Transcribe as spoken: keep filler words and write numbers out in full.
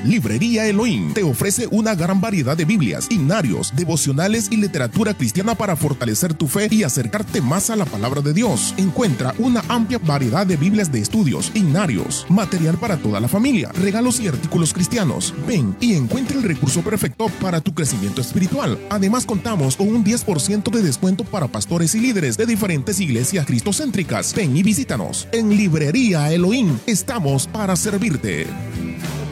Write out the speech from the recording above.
Librería Elohim te ofrece una gran variedad de Biblias, himnarios, devocionales y literatura cristiana para fortalecer tu fe y acercarte más a la palabra de Dios. Encuentra una amplia variedad de Biblias de estudios, himnarios, material para toda la familia, regalos y artículos cristianos. Ven y encuentra el recurso perfecto para tu crecimiento espiritual. Además, contamos con un diez por ciento de descuento para pastores y líderes de diferentes iglesias cristocéntricas. Ven y visítanos. En Librería Elohim estamos para servirte.